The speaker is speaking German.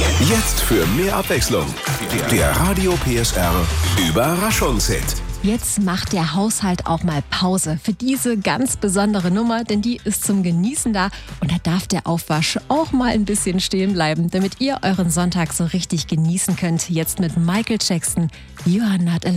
Jetzt für mehr Abwechslung. Der Radio PSR Überraschungshit. Jetzt macht der Haushalt auch mal Pause für diese ganz besondere Nummer, denn die ist zum Genießen da und da darf der Aufwasch auch mal ein bisschen stehen bleiben, damit ihr euren Sonntag so richtig genießen könnt. Jetzt mit Michael Jackson, You Are Not Alone.